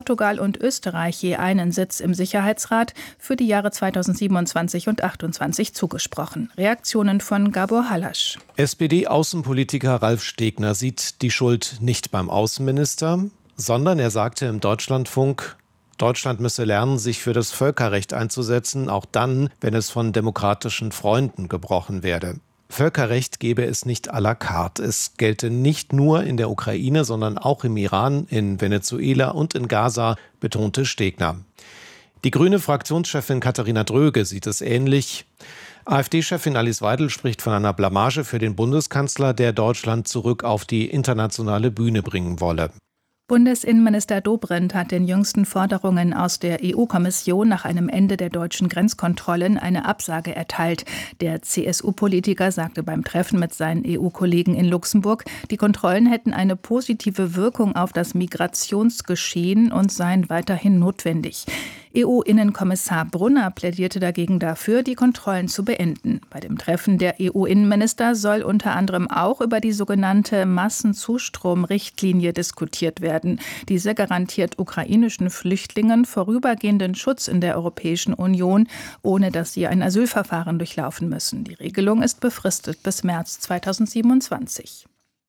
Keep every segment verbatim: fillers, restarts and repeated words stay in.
Portugal und Österreich je einen Sitz im Sicherheitsrat für die Jahre zweitausendsiebenundzwanzig und achtundzwanzig zugesprochen. Reaktionen von Gabor Halasch. S P D-Außenpolitiker Ralf Stegner sieht die Schuld nicht beim Außenminister, sondern er sagte im Deutschlandfunk, Deutschland müsse lernen, sich für das Völkerrecht einzusetzen, auch dann, wenn es von demokratischen Freunden gebrochen werde. Völkerrecht gebe es nicht à la carte. Es gelte nicht nur in der Ukraine, sondern auch im Iran, in Venezuela und in Gaza, betonte Stegner. Die grüne Fraktionschefin Katharina Dröge sieht es ähnlich. AfD-Chefin Alice Weidel spricht von einer Blamage für den Bundeskanzler, der Deutschland zurück auf die internationale Bühne bringen wolle. Bundesinnenminister Dobrindt hat den jüngsten Forderungen aus der E U-Kommission nach einem Ende der deutschen Grenzkontrollen eine Absage erteilt. Der C S U-Politiker sagte beim Treffen mit seinen E U-Kollegen in Luxemburg, die Kontrollen hätten eine positive Wirkung auf das Migrationsgeschehen und seien weiterhin notwendig. E U-Innenkommissar Brunner plädierte dagegen dafür, die Kontrollen zu beenden. Bei dem Treffen der E U-Innenminister soll unter anderem auch über die sogenannte Massenzustrom-Richtlinie diskutiert werden. Diese garantiert ukrainischen Flüchtlingen vorübergehenden Schutz in der Europäischen Union, ohne dass sie ein Asylverfahren durchlaufen müssen. Die Regelung ist befristet bis März zweitausendsiebenundzwanzig.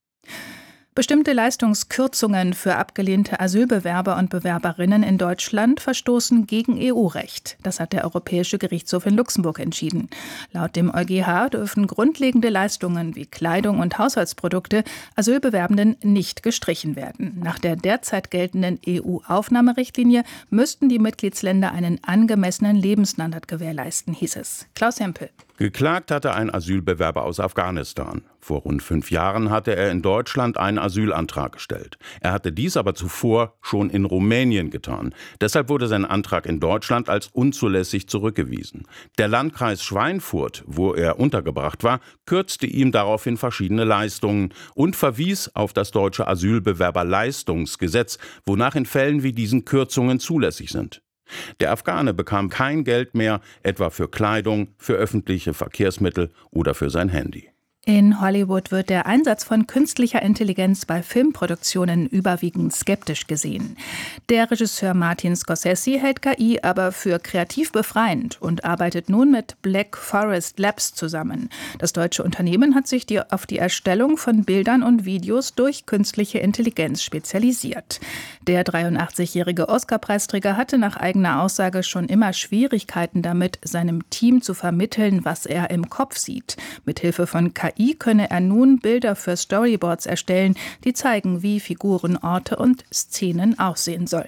Bestimmte Leistungskürzungen für abgelehnte Asylbewerber und Bewerberinnen in Deutschland verstoßen gegen E U-Recht. Das hat der Europäische Gerichtshof in Luxemburg entschieden. Laut dem EuGH dürfen grundlegende Leistungen wie Kleidung und Haushaltsprodukte Asylbewerbenden nicht gestrichen werden. Nach der derzeit geltenden E U-Aufnahmerichtlinie müssten die Mitgliedsländer einen angemessenen Lebensstandard gewährleisten, hieß es. Klaus Hempel. Geklagt hatte ein Asylbewerber aus Afghanistan. Vor rund fünf Jahren hatte er in Deutschland einen Asylantrag gestellt. Er hatte dies aber zuvor schon in Rumänien getan. Deshalb wurde sein Antrag in Deutschland als unzulässig zurückgewiesen. Der Landkreis Schweinfurt, wo er untergebracht war, kürzte ihm daraufhin verschiedene Leistungen und verwies auf das deutsche Asylbewerberleistungsgesetz, wonach in Fällen wie diesen Kürzungen zulässig sind. Der Afghane bekam kein Geld mehr, etwa für Kleidung, für öffentliche Verkehrsmittel oder für sein Handy. In Hollywood wird der Einsatz von künstlicher Intelligenz bei Filmproduktionen überwiegend skeptisch gesehen. Der Regisseur Martin Scorsese hält K I aber für kreativ befreiend und arbeitet nun mit Black Forest Labs zusammen. Das deutsche Unternehmen hat sich die, auf die Erstellung von Bildern und Videos durch künstliche Intelligenz spezialisiert. Der dreiundachtzigjährige Oscar-Preisträger hatte nach eigener Aussage schon immer Schwierigkeiten damit, seinem Team zu vermitteln, was er im Kopf sieht. Mithilfe von K I könne er nun Bilder für Storyboards erstellen, die zeigen, wie Figuren, Orte und Szenen aussehen sollen.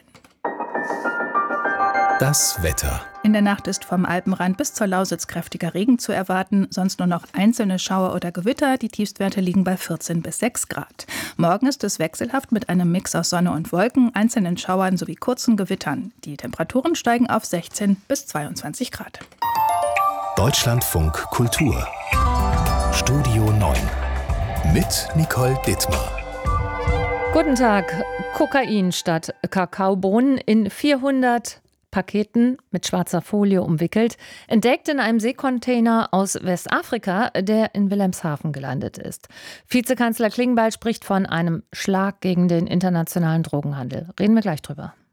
Das Wetter. In der Nacht ist vom Alpenrand bis zur Lausitz kräftiger Regen zu erwarten, sonst nur noch einzelne Schauer oder Gewitter. Die Tiefstwerte liegen bei vierzehn bis sechs Grad. Morgen ist es wechselhaft mit einem Mix aus Sonne und Wolken, einzelnen Schauern sowie kurzen Gewittern. Die Temperaturen steigen auf sechzehn bis zweiundzwanzig Grad. Deutschlandfunk Kultur. Studio neun mit Nicole Dittmar. Guten Tag. Kokain statt Kakaobohnen in vierhundert Paketen mit schwarzer Folie umwickelt, entdeckt in einem Seekontainer aus Westafrika, der in Wilhelmshaven gelandet ist. Vizekanzler Klingbeil spricht von einem Schlag gegen den internationalen Drogenhandel. Reden wir gleich drüber.